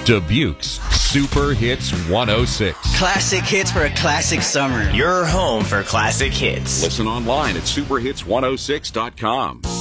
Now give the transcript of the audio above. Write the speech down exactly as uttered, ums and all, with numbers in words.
Dubuque's Super Hits one oh six. Classic hits for a classic summer. Your home for classic hits. Listen online at super hits one oh six dot com.